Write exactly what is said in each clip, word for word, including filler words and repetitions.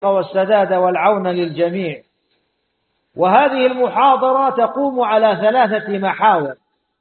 والسداد والعون للجميع. وهذه المحاضرة تقوم على ثلاثة محاور،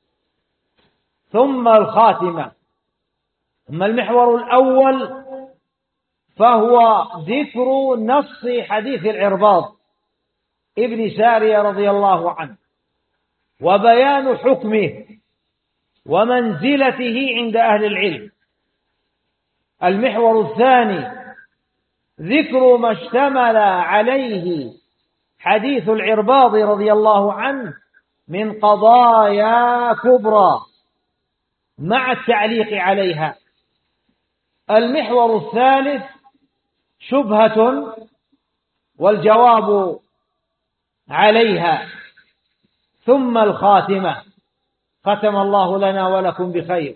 ثم الخاتمة. ثم المحور الأول فهو ذكر نص حديث العرباض ابن سارية رضي الله عنه وبيان حكمه ومنزلته عند أهل العلم. المحور الثاني ذكر ما اشتمل عليه حديث العرباض رضي الله عنه من قضايا كبرى مع التعليق عليها. المحور الثالث شبهة والجواب عليها. ثم الخاتمة. ختم الله لنا ولكم بخير.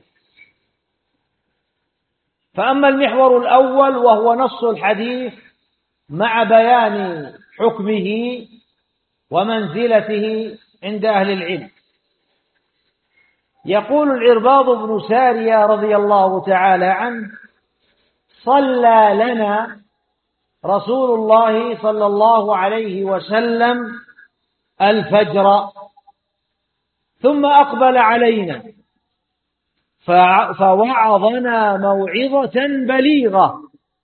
فأما المحور الأول وهو نص الحديث مع بيان حكمه ومنزلته عند أهل العلم، يقول العرباض بن سارية رضي الله تعالى عنه: صلى لنا رسول الله صلى الله عليه وسلم الفجر ثم أقبل علينا فوعظنا موعظة بليغة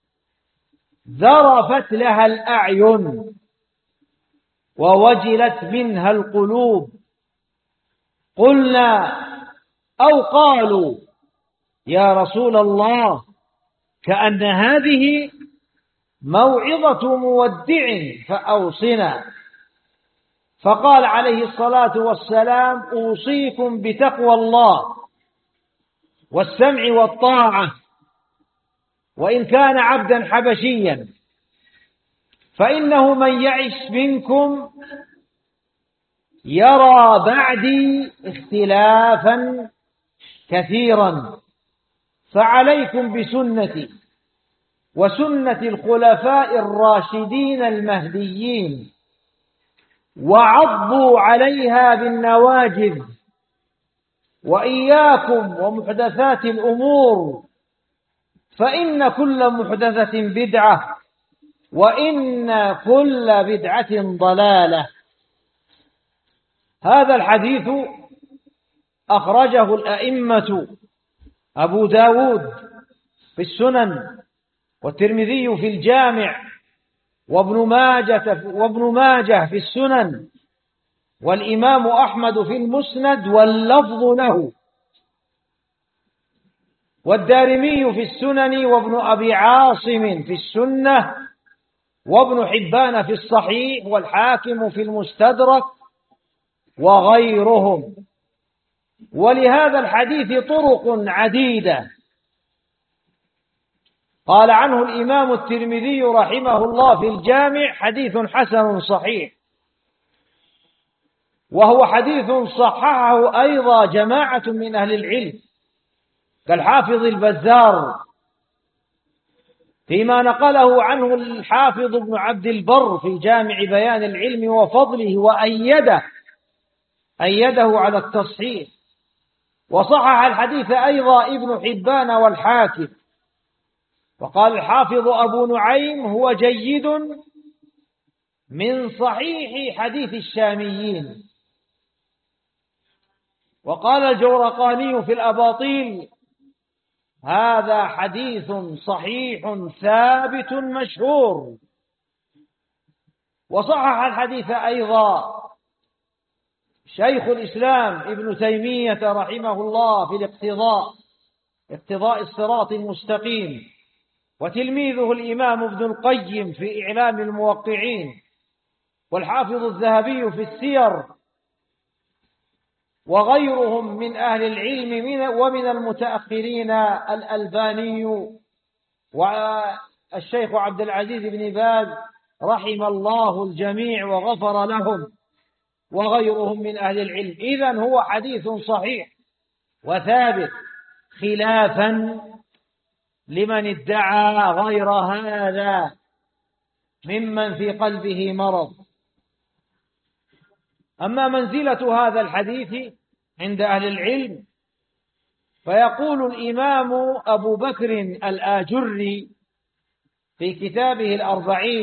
ذرفت لها الأعين ووجلت منها القلوب. قلنا أو قالوا يا رسول الله كأن هذه موعظة مودع فأوصنا. فقال عليه الصلاة والسلام: أوصيكم بتقوى الله والسمع والطاعة وإن كان عبدا حبشيا، فإنه من يعش منكم يرى بعدي اختلافا كثيرا، فعليكم بسنتي وسنة الخلفاء الراشدين المهديين وعضوا عليها بالنواجذ، وإياكم ومحدثات الأمور فإن كل محدثة بدعة وإن كل بدعة ضلالة. هذا الحديث أخرجه الأئمة أبو داود في السنن، والترمذي في الجامع، وابن ماجة وابن ماجه في السنن، والإمام أحمد في المسند واللفظ له، والدارمي في السنن، وابن أبي عاصم في السنة، وابن حبان في الصحيح، والحاكم في المستدرك وغيرهم. ولهذا الحديث طرق عديدة. قال عنه الإمام الترمذي رحمه الله في الجامع: حديث حسن صحيح. وهو حديث صححه أيضا جماعة من أهل العلم كالحافظ البزار فيما نقله عنه الحافظ ابن عبد البر في جامع بيان العلم وفضله، وأيده أيده على التصحيح. وصحح الحديث أيضا ابن حبان والحاكم. وقال الحافظ أبو نعيم: هو جيد من صحيح حديث الشاميين. وقال الجورقاني في الأباطيل: هذا حديث صحيح ثابت مشهور. وصحح الحديث أيضا شيخ الإسلام ابن تيمية رحمه الله في الاقتضاء اقتضاء الصراط المستقيم، وتلميذه الإمام ابن القيم في إعلام الموقعين، والحافظ الذهبي في السير، وغيرهم من أهل العلم من ومن المتأخرين الألباني والشيخ عبد العزيز بن باز رحم الله الجميع وغفر لهم، وغيرهم من أهل العلم. إذن هو حديث صحيح وثابت، خلافا لمن ادعى غير هذا ممن في قلبه مرض. أما منزلة هذا الحديث عند أهل العلم فيقول الإمام أبو بكر الآجري في كتابه الأربعين